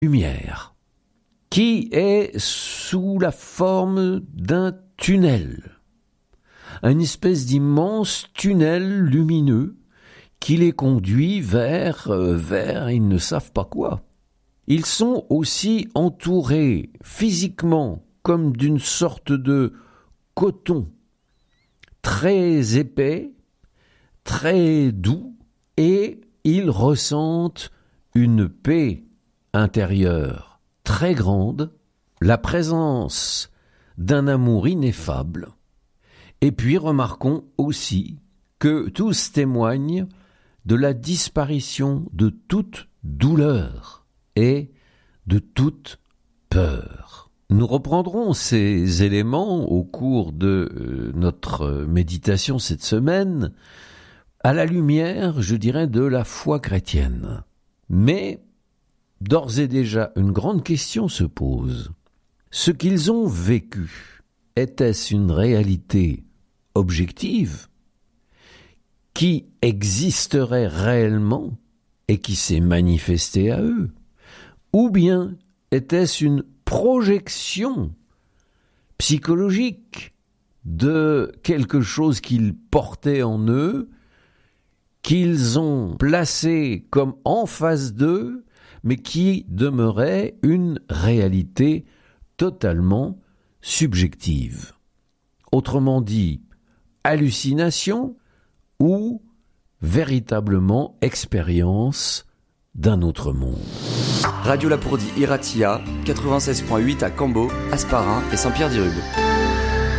lumière qui est sous la forme d'un tunnel, une espèce d'immense tunnel lumineux qui les conduit vers ils ne savent pas quoi. Ils sont aussi entourés physiquement comme d'une sorte de coton très épais, très doux, et ils ressentent une paix intérieure très grande, la présence d'un amour ineffable. Et puis remarquons aussi que tous témoignent de la disparition de toute douleur et de toute peur. Nous reprendrons ces éléments au cours de notre méditation cette semaine à la lumière, je dirais, de la foi chrétienne. Mais d'ores et déjà, une grande question se pose. Ce qu'ils ont vécu, était-ce une réalité objective qui existerait réellement et qui s'est manifestée à eux? Ou bien était-ce une projection psychologique de quelque chose qu'ils portaient en eux, qu'ils ont placé comme en face d'eux, mais qui demeurait une réalité totalement subjective. Autrement dit, hallucination ou véritablement expérience d'un autre monde. Radio Lapourdie Iratia, 96.8 à Cambo, Hasparren et Saint-Pierre-d'Irube.